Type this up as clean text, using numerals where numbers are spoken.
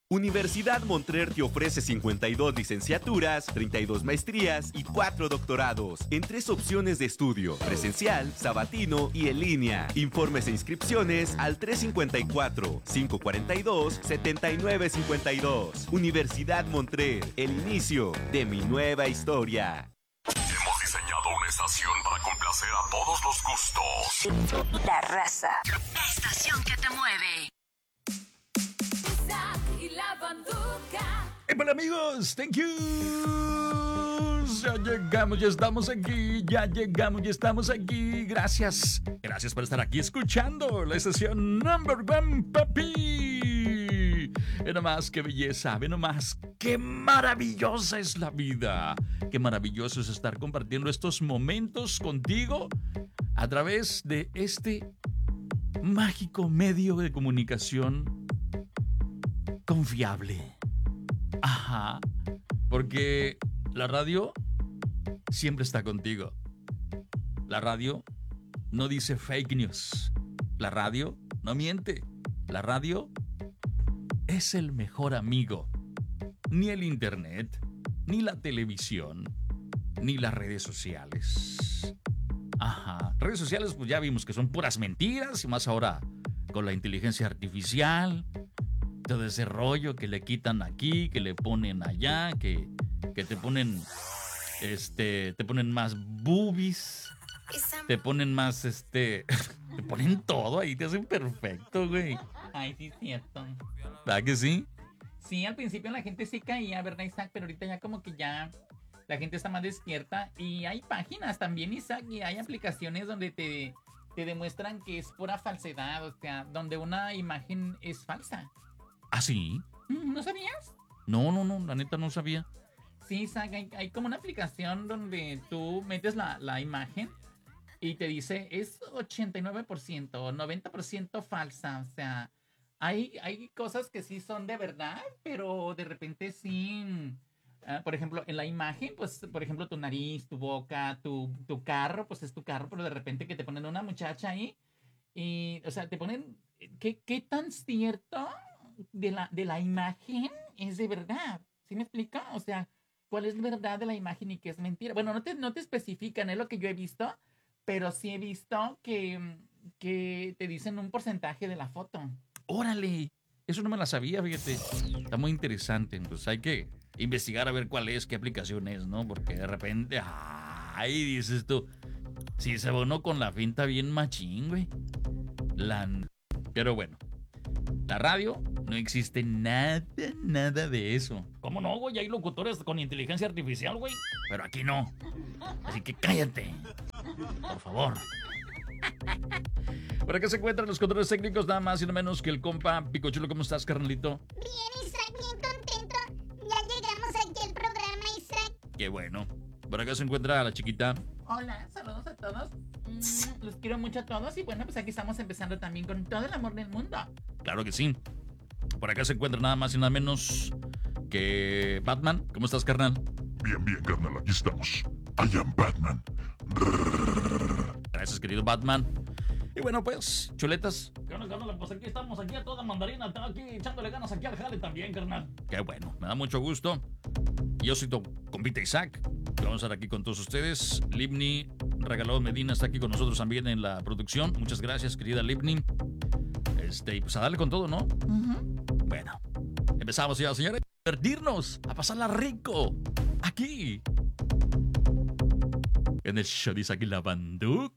Universidad Montrer te ofrece 52 licenciaturas, 32 maestrías y 4 doctorados en 3 opciones de estudio: presencial, sabatino y en línea. Informes e inscripciones al 354-542-7952. Universidad Montrer, el inicio de mi nueva historia. Hemos diseñado una estación para complacer a todos los gustos. La Raza. La estación que te mueve. Y la banduca. Hola amigos, thank you. Ya llegamos, ya estamos aquí. Ya llegamos, ya estamos aquí. Gracias. Gracias por estar aquí escuchando la estación Number One, papi. Ve nomás qué belleza, ve nomás qué maravillosa es la vida. Qué maravilloso es estar compartiendo estos momentos contigo a través de este mágico medio de comunicación confiable. Ajá, porque la radio siempre está contigo. La radio no dice fake news. La radio no miente. La radio es el mejor amigo. Ni el internet, ni la televisión, ni las redes sociales. Ajá, redes sociales pues ya vimos que son puras mentiras, y más ahora con la inteligencia artificial. Todo ese rollo que le quitan aquí, que le ponen allá, que te ponen te ponen más boobies, te ponen más te ponen todo ahí, te hacen perfecto, güey. Ay, sí, es cierto. ¿Verdad que sí? Sí, al principio la gente sí caía, ¿verdad, Isaac? Pero ahorita ya como que ya la gente está más despierta. Y hay páginas también, Isaac, y hay aplicaciones donde te demuestran que es pura falsedad, o sea, donde una imagen es falsa. ¿Ah, sí? ¿No sabías? No, la neta no sabía. Sí, Isaac, hay como una aplicación donde tú metes la imagen y te dice es 89% o 90% falsa. O sea, hay cosas que sí son de verdad, pero de repente sí. Por ejemplo, en la imagen, pues, por ejemplo, tu nariz, tu boca, tu carro, pues es tu carro, pero de repente que te ponen una muchacha ahí y, o sea, te ponen. ¿Qué tan cierto de la imagen es de verdad? ¿Sí me explica? O sea, ¿cuál es verdad de la imagen y qué es mentira? Bueno, no te especifican, es lo que yo he visto, pero sí he visto que te dicen un porcentaje de la foto. ¡Órale! Eso no me la sabía, fíjate. Está muy interesante. Entonces hay que investigar a ver cuál es, qué aplicación es, ¿no? Porque de repente, ¡ay! Dices tú, si se va uno con la finta bien machín, güey. Pero bueno, la radio no existe nada de eso. ¿Cómo no, güey? Hay locutores con inteligencia artificial, güey. Pero aquí no. Así que cállate. Por favor. Por acá se encuentran los controles técnicos, nada más y no menos que el compa Picochulo. ¿Cómo estás, carnalito? Bien, Isaac, bien contento. Ya llegamos aquí al programa, Isaac. Qué bueno. Por acá se encuentra la chiquita. Hola, saludos a todos. Los quiero mucho a todos y bueno, pues aquí estamos empezando también con todo el amor del mundo. Claro que sí. Por acá se encuentra nada más y nada menos que Batman. ¿Cómo estás, carnal? Bien, carnal, aquí estamos. I am Batman. Gracias, querido Batman. Y bueno, pues, chuletas. ¿Qué onda, carnal? Pues aquí estamos, aquí a toda mandarina, aquí echándole ganas aquí al jale también, carnal. Qué bueno, me da mucho gusto. Yo soy tu compita Isaac. Vamos a estar aquí con todos ustedes. Libni Regalado Medina está aquí con nosotros también en la producción. Muchas gracias, querida Libni. Y pues a darle con todo, ¿no? Bueno, empezamos ya, señores. A divertirnos, a pasarla rico. Aquí. En el show de Isaac y la Banduca.